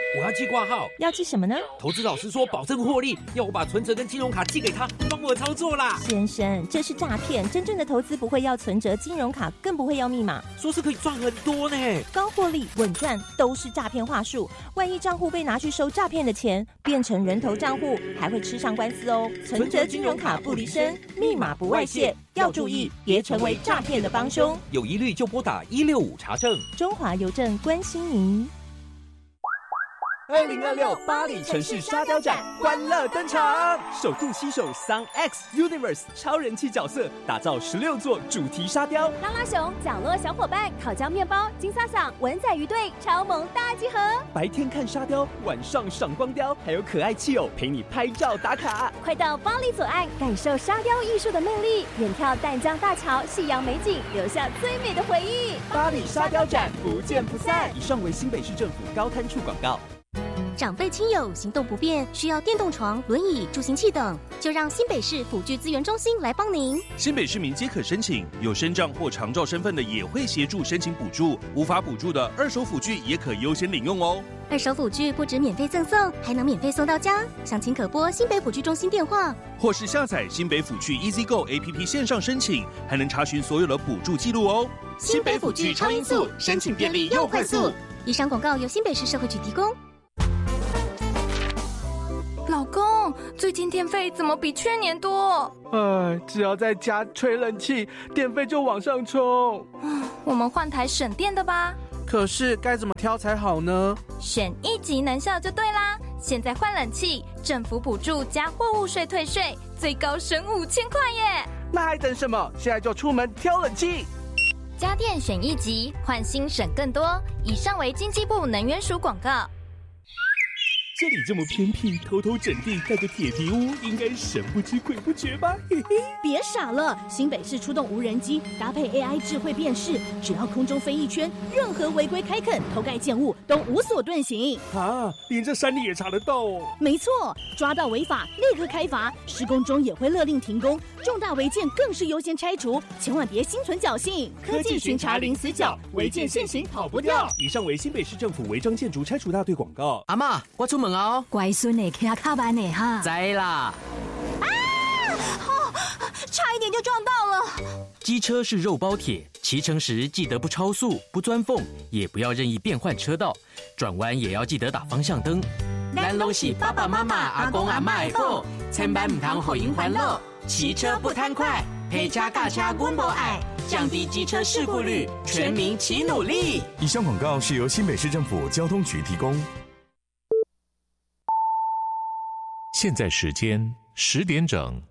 我要寄挂号。 要寄什么呢？ 投资老师说保证获利，要我把存折跟金融卡寄给他，帮我操作啦。 先生，这是诈骗，真正的投资不会要存折、金融卡，更不会要密码。 说是可以赚很多呢， 高获利、稳赚都是诈骗话术。万一账户被拿去收诈骗的钱，变成人头账户，还会吃上官司哦。存折、金融卡不离身，密码不外泄，要注意，别成为诈骗的帮凶。 有疑虑就拨打165查证。 中华邮政关心您。 2026巴黎城市沙雕展欢乐登场，首度携手 Sun X Universe 超人气角色，打造16座主题沙雕。 拉拉熊、角落小伙伴、烤焦面包、金萨萨、文仔鱼队超萌大集合。 白天看沙雕，晚上赏光雕，还有可爱气偶陪你拍照打卡。 快到巴黎左岸，感受沙雕艺术的魅力，远眺淡江大桥、夕阳美景，留下最美的回忆。 巴黎沙雕展不见不散。以上为新北市政府高滩处广告。 长辈亲友行动不便，需要电动床、轮椅、助行器等，就让新北市辅具资源中心来帮您。 新北市民皆可申请，有身障或长照身份的也会协助申请补助，无法补助的二手辅具也可优先领用哦。 二手辅具不止免费赠送，还能免费送到家。详情可拨新北辅具中心电话， 或是下载新北辅具 EasyGo APP 线上申请，还能查询所有的补助记录哦。 新北辅具超音速，申请便利又快速。以上广告由新北市社会局提供。 老公，最近电费怎么比去年多？ 只要在家吹冷气，电费就往上冲。 我们换台省电的吧。 可是该怎么挑才好呢？ 选1级能效就对啦。现在换冷气，政府补助加货物税退税，最高省5000块耶！ 那还等什么？现在就出门挑冷气。 家电选1级，换新省更多。以上为经济部能源署广告。 这里这么偏僻，偷偷整地盖个铁皮屋，应该神不知鬼不觉吧？嘿嘿， 别傻了，新北市出动无人机，搭配 AI 智慧辨识，只要空中飞一圈，任何违规开垦、偷盖建物都无所遁形。 啊，连这山里也查得到哦？ 没错，抓到违法立刻开罚，施工中也会勒令停工，重大违建更是优先拆除，千万别心存侥幸。 科技巡查零死角，违建现行跑不掉。以上为新北市政府违章建筑拆除大队广告。 阿嬷，我出门哦。 乖孙的骑卡慢的哈。 知啦。 差一点就撞到了。 机车是肉包铁，骑乘时记得不超速、不钻缝，也不要任意变换车道，转弯也要记得打方向灯。 咱拢是爸爸妈妈、阿公阿嬷的宝，千万唔通互因烦恼。骑车不贪快，陪车驾车阮无爱，降低机车事故率，全民齐努力。 以上广告是由新北市政府交通局提供。 现在时间10点整。